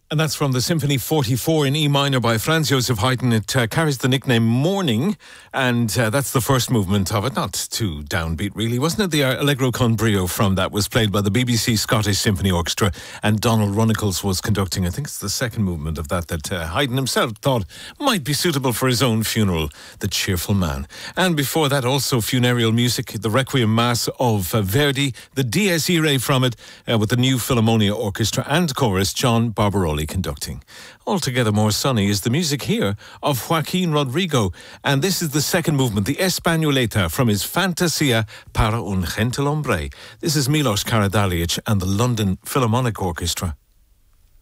And that's from the Symphony 44 in E minor by Franz Joseph Haydn. It carries the nickname Morning, and that's the first movement of it. Not too downbeat, really. Wasn't it the Allegro con brio from that was played by the BBC Scottish Symphony Orchestra, and Donald Runnicles was conducting. I think it's the second movement of that Haydn himself thought might be suitable for his own funeral, The Cheerful Man. And before that, also funereal music, the Requiem Mass of Verdi, the Dies Irae from it, with the New Philharmonia Orchestra and chorus, John Barbaroli conducting. Altogether more sunny is the music here of Joaquin Rodrigo, and this is the second movement, the Españoleta, from his Fantasia para un gentil hombre. This is Milos Karadzic and the London Philharmonic Orchestra.